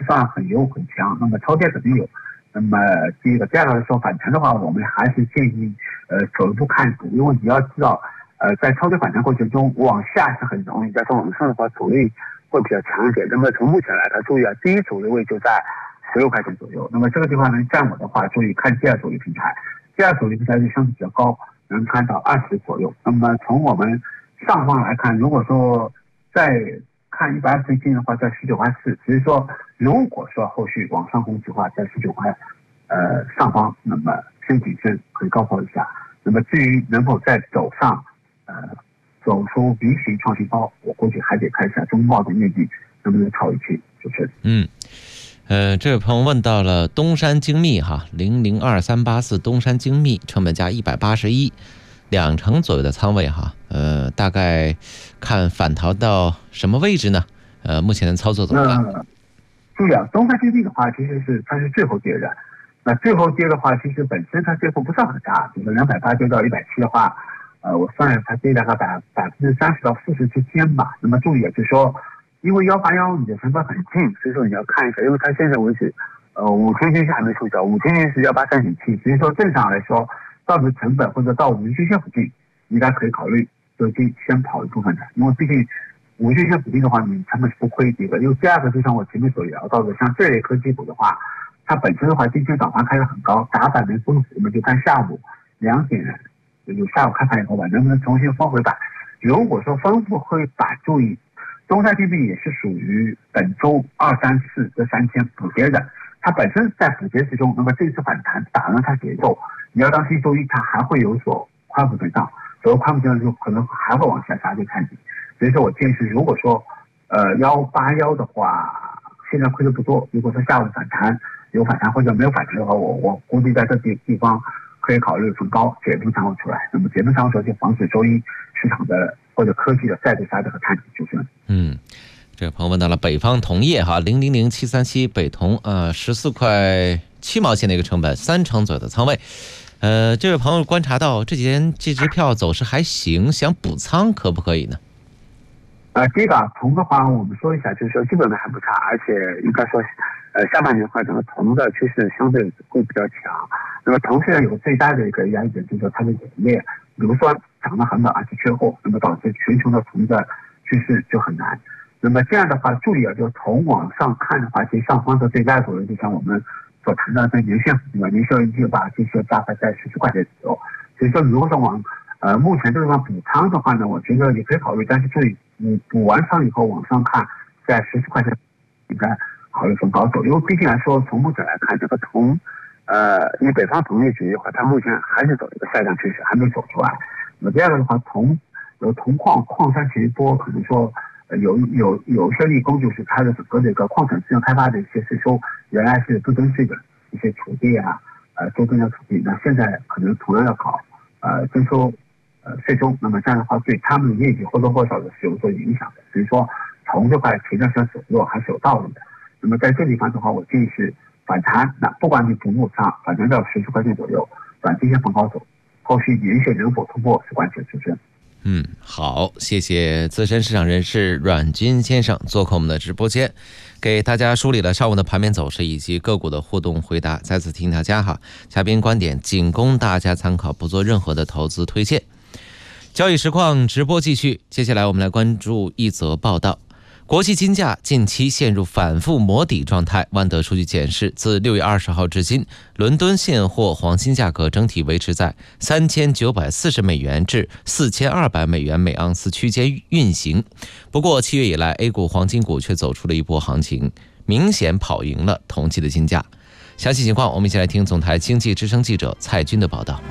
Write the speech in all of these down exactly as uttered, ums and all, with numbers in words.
算很优很强，那么超跌肯定有。那么第一个，第二个来说反弹的话，我们还是建议呃走一步看一步，因为你要知道，呃在超跌反弹过程中往下是很容易，但是往上的话阻力会比较强一点。那么从目前来看，注意啊，第一阻力位就在十六块钱左右，那么这个地方能站稳的话，注意看第二阻力平台，第二阻力平台就相对比较高，能看到二十左右。那么从我们上方来看，如果说再看一百二十均线的话，在十九块四，只是说如果说后续往上攻击的话，在十九块呃上方，那么先谨慎可以高抛一下。那么至于能否再走上呃走出 V 型创新高，我估计还得看一下中报的业绩能不能超一期，就是嗯。呃，这位朋友问到了东山精密哈，零零二三八四东山精密，成本价一百八十一，两成左右的仓位哈，呃，大概看反弹到什么位置呢？呃，目前的操作怎么样？ 呃，注意啊，东山精密的话，其实是它是最后跌的。那最后跌的话，其实本身它跌幅不算很大，就是两百八跌到一百七的话，呃，我算它跌大概百百分之三十到四十之间吧。那么注意啊，就是说。因为幺八幺你的成本很近，所以说你要看一下，因为它现在为止，呃，五天均线还没出脚，五天均线是幺八三点七，所以说正常来说，到这成本或者到五日均线附近，应该可以考虑就先先跑一部分的，因为毕竟五日均线附近的话，你成本是不亏的一个。因为第二个，就像我前面所聊到的，像这类科技股的话，它本身的话，今天早盘开得很高，打板能封死，我们就看下午两点，就下午开盘以后吧，能不能重新封回板？如果说封不回板，注意。东山精密也是属于本周二三四这三天补跌的，它本身在补跌之中，那么这次反弹打乱它节奏，你要当心周一它还会有所宽幅震荡，所以宽幅震荡就可能还会往下杀去看底。所以说我建议是，如果说呃幺八幺的话，现在亏的不多，如果说下午反弹有反弹或者没有反弹的话，我我估计在这地地方可以考虑逢高解封仓位出来，那么解封仓位出来就防止周一市场的或者科技的再度杀跌和探底出现。 嗯，这个朋友问到了北方铜业哈，零零零七三七北铜啊，十四块七毛钱的一个成本，三成左右的仓位。呃，这位朋友观察到这几天这支票走势还行，想补仓可不可以呢？ 呃，第一个铜的话，我们说一下，就是说基本面还不差，而且应该说，呃，下半年的话，整个铜的趋势相对会比较强。那么铜现在有最大的一个压力点，就是说它的冶炼，比如说涨得很猛，而且缺货，那么导致全球的铜的趋势就很难。那么这样的话，注意啊，就从往上看的话，其实上方的最大阻力就像我们所谈到的年线附近吧，年线就把这些大概在十四块钱左右。所以说，如果说往呃目前这个地方补仓的话呢，我觉得也可以考虑，但是注意，你补完仓以后往上看，在十四块钱应该考虑逢高走，因为毕竟来说，从目前来看，这个铜，呃，因为北方铜业局的话，它目前还是走一个下降趋势，还没走出来。那么第二个的话，铜有铜矿矿山其实多，可能说。有有有一些利空，就是它的整个这个矿产资源开发的一些税收，原来是不征税的一些土地啊，呃，周边的土地，那现在可能同样要考呃征收呃税收，那么这样的话对他们的业绩或多或少的是有所影响的。所以说，铜这块前段时间走弱还是有道理的。那么在这地方的话，我建议是反弹，那不管你补补仓，反弹到十四块钱左右，短期先逢高走，后续连续能否突破是关键，是不是？ 嗯，好，谢谢资深市场人士阮军先生做客我们的直播间，给大家梳理了上午的盘面走势以及个股的互动回答。再次提醒大家哈，嘉宾观点仅供大家参考，不做任何的投资推荐。交易实况直播继续，接下来我们来关注一则报道。国际金价近期陷入反复磨底状态。万德数据显示，自六月二十号至今，伦敦现货黄金价格整体维持在三千九百四十美元至四千二百美元每盎司区间运行。不过，七月以来 ，A 股黄金股却走出了一波行情，明显跑赢了同期的金价。详细情况，我们一起来听总台经济之声记者蔡军的报道。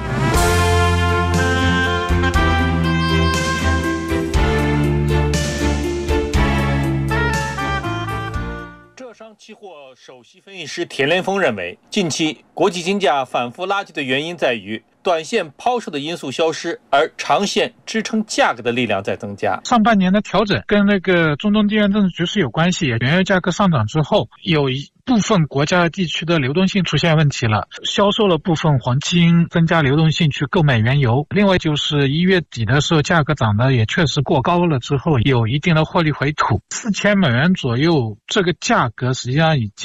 期货首席分析师田连峰认为，近期国际金价反复拉锯的原因在于短线抛售的因素消失，而长线支撑价格的力量在增加。 上半年的调整跟那个中东地缘政治局势有关系，原油价格上涨之后，有一部分国家地区的流动性出现问题了，销售了部分黄金，增加流动性去购买原油。另外就是一月底的时候，价格涨得也确实过高了之后，有一定的获利回吐，四千美元左右这个价格实际上已经